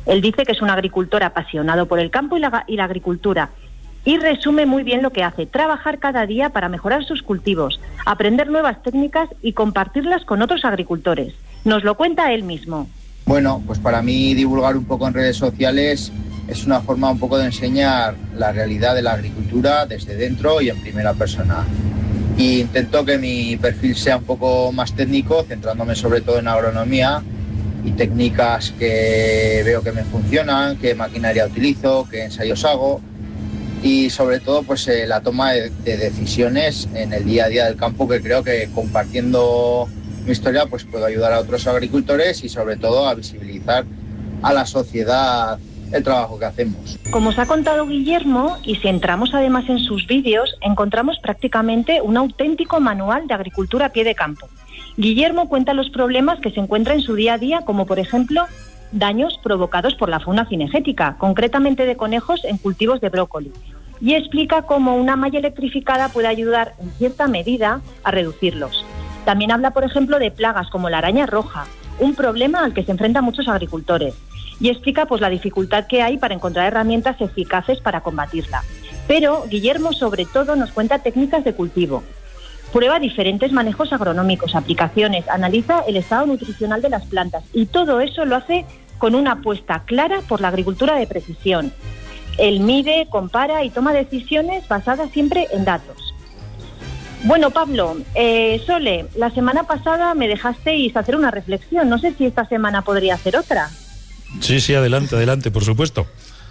Él dice que es un agricultor apasionado por el campo y la agricultura, y resume muy bien lo que hace: trabajar cada día para mejorar sus cultivos, aprender nuevas técnicas y compartirlas con otros agricultores. Nos lo cuenta él mismo. Bueno, pues para mí divulgar un poco en redes sociales es una forma un poco de enseñar la realidad de la agricultura desde dentro y en primera persona. Y intento que mi perfil sea un poco más técnico, centrándome sobre todo en agronomía y técnicas que veo que me funcionan, qué maquinaria utilizo, qué ensayos hago y sobre todo pues la toma de decisiones en el día a día del campo, que creo que compartiendo mi historia pues puedo ayudar a otros agricultores y sobre todo a visibilizar a la sociedad el trabajo que hacemos. Como os ha contado Guillermo, y si entramos además en sus vídeos, encontramos prácticamente un auténtico manual de agricultura a pie de campo. Guillermo cuenta los problemas que se encuentra en su día a día, como por ejemplo daños provocados por la fauna cinegética, concretamente de conejos en cultivos de brócoli, y explica cómo una malla electrificada puede ayudar en cierta medida a reducirlos. También habla, por ejemplo, de plagas como la araña roja, un problema al que se enfrentan muchos agricultores, y explica pues la dificultad que hay para encontrar herramientas eficaces para combatirla. Pero Guillermo sobre todo nos cuenta técnicas de cultivo, prueba diferentes manejos agronómicos, aplicaciones, analiza el estado nutricional de las plantas, y todo eso lo hace con una apuesta clara por la agricultura de precisión. Él mide, compara y toma decisiones basadas siempre en datos. Bueno, Pablo, Sole, la semana pasada me dejasteis hacer una reflexión. No sé si esta semana podría hacer otra. Sí, adelante, por supuesto.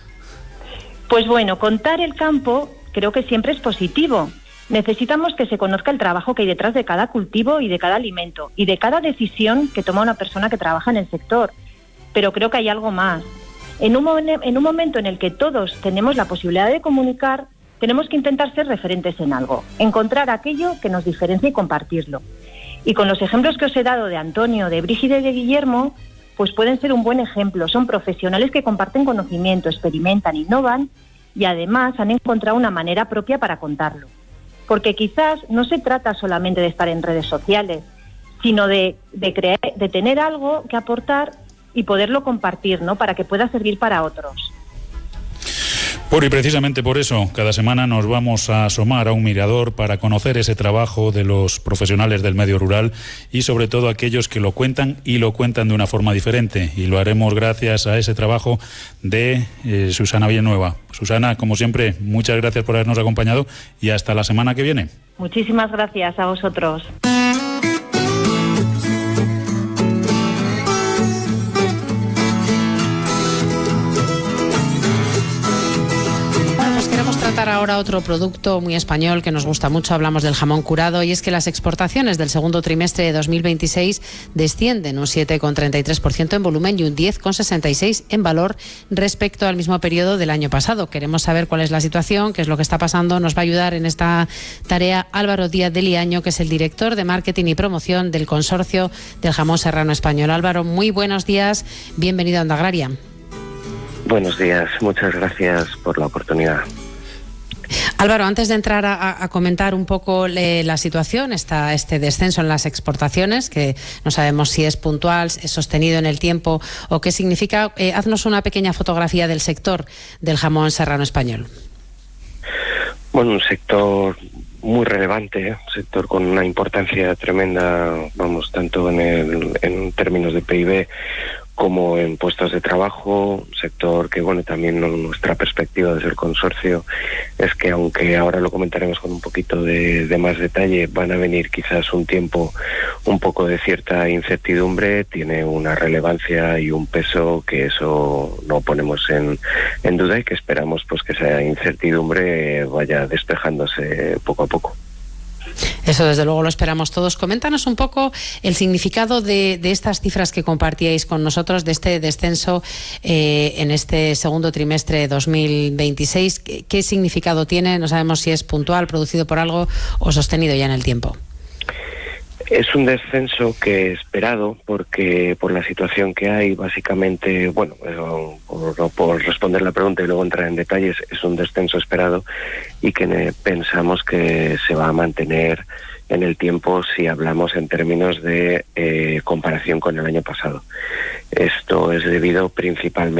Pues bueno, contar el campo creo que siempre es positivo. Necesitamos que se conozca el trabajo que hay detrás de cada cultivo y de cada alimento y de cada decisión que toma una persona que trabaja en el sector. Pero creo que hay algo más. En un momento en el que todos tenemos la posibilidad de comunicar, tenemos que intentar ser referentes en algo, encontrar aquello que nos diferencia y compartirlo. Y con los ejemplos que os he dado de Antonio, de Brígida y de Guillermo, pues pueden ser un buen ejemplo. Son profesionales que comparten conocimiento, experimentan, innovan y además han encontrado una manera propia para contarlo. Porque quizás no se trata solamente de estar en redes sociales, sino de tener algo que aportar y poderlo compartir, ¿no?, para que pueda servir para otros. Y precisamente por eso, cada semana nos vamos a asomar a un mirador para conocer ese trabajo de los profesionales del medio rural y sobre todo aquellos que lo cuentan y lo cuentan de una forma diferente. Y lo haremos gracias a ese trabajo de Susana Villanueva. Susana, como siempre, muchas gracias por habernos acompañado y hasta la semana que viene. Muchísimas gracias a vosotros. Ahora otro producto muy español que nos gusta mucho, hablamos del jamón curado, y es que las exportaciones del segundo trimestre de 2026 descienden un 7,33% en volumen y un 10,66% en valor respecto al mismo periodo del año pasado. Queremos saber cuál es la situación, qué es lo que está pasando. Nos va a ayudar en esta tarea Álvaro Díaz de Liaño, que es el director de marketing y promoción del Consorcio del Jamón Serrano Español. Álvaro, muy buenos días, bienvenido a Onda Agraria. Buenos días, muchas gracias por la oportunidad. Álvaro, antes de entrar a comentar un poco la situación, este descenso en las exportaciones, que no sabemos si es puntual, es sostenido en el tiempo o qué significa, haznos una pequeña fotografía del sector del jamón serrano español. Bueno, un sector muy relevante, un sector con una importancia tremenda, tanto en términos de PIB como en puestos de trabajo, un sector que, también nuestra perspectiva desde el consorcio es que, aunque ahora lo comentaremos con un poquito de más detalle, van a venir quizás un tiempo un poco de cierta incertidumbre, tiene una relevancia y un peso que eso no ponemos en duda y que esperamos pues que esa incertidumbre vaya despejándose poco a poco. Eso desde luego lo esperamos todos. Coméntanos un poco el significado de estas cifras que compartíais con nosotros, de este descenso en este segundo trimestre de 2026. ¿Qué significado tiene? No sabemos si es puntual, producido por algo o sostenido ya en el tiempo. Es un descenso que esperado, porque por la situación que hay, básicamente, por responder la pregunta y luego entrar en detalles, es un descenso esperado y que pensamos que se va a mantener en el tiempo si hablamos en términos de comparación con el año pasado. Esto es debido principalmente